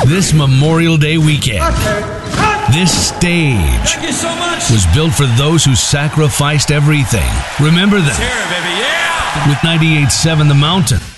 This Memorial Day weekend, this stage was built for those who sacrificed everything. Remember them. With 98.7 The Mountain,